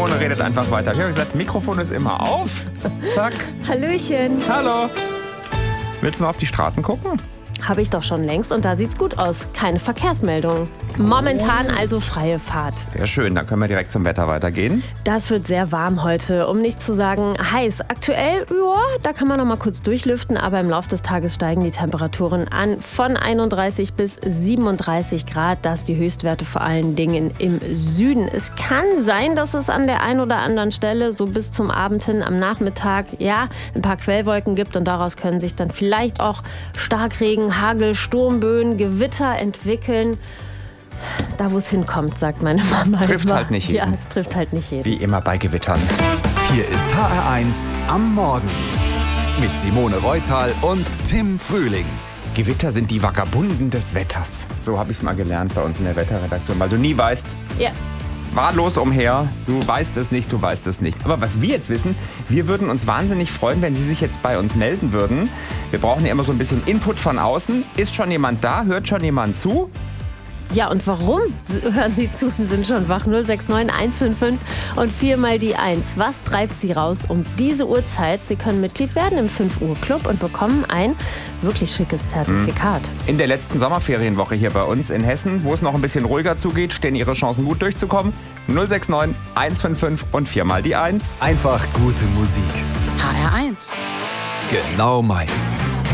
Simone redet einfach weiter. Ich habe gesagt, Mikrofon ist immer auf. Zack. Hallöchen. Hallo. Willst du mal auf die Straßen gucken? Habe ich doch schon längst und da sieht's gut aus. Keine Verkehrsmeldung. Momentan also freie Fahrt. Sehr schön, dann können wir direkt zum Wetter weitergehen. Das wird sehr warm heute, um nicht zu sagen heiß. Aktuell, ja, da kann man noch mal kurz durchlüften, aber im Laufe des Tages steigen die Temperaturen an von 31 bis 37 Grad. Das die Höchstwerte vor allen Dingen im Süden. Es kann sein, dass es an der einen oder anderen Stelle so bis zum Abend hin am Nachmittag, ja, ein paar Quellwolken gibt und daraus können sich dann vielleicht auch Starkregen, Hagel, Sturmböen, Gewitter entwickeln. Da, wo es hinkommt, sagt meine Mama. Trifft halt nicht jeden. Ja, es trifft halt nicht jeden. Wie immer bei Gewittern. Hier ist HR1 am Morgen mit Simone Reutal und Tim Frühling. Gewitter sind die Vagabunden des Wetters. So habe ich es mal gelernt bei uns in der Wetterredaktion, weil du nie weißt, Ja. wahllos umher, du weißt es nicht. Aber was wir jetzt wissen, wir würden uns wahnsinnig freuen, wenn Sie sich jetzt bei uns melden würden. Wir brauchen ja immer so ein bisschen Input von außen. Ist schon jemand da? Hört schon jemand zu? Ja, und warum hören Sie zu und sind schon wach? 069 155 und 4 mal die 1. Was treibt Sie raus um diese Uhrzeit? Sie können Mitglied werden im 5 Uhr Club und bekommen ein wirklich schickes Zertifikat. In der letzten Sommerferienwoche hier bei uns in Hessen, wo es noch ein bisschen ruhiger zugeht, stehen Ihre Chancen gut durchzukommen. 069 155 und 4 mal die 1. Einfach gute Musik. HR1. Genau meins.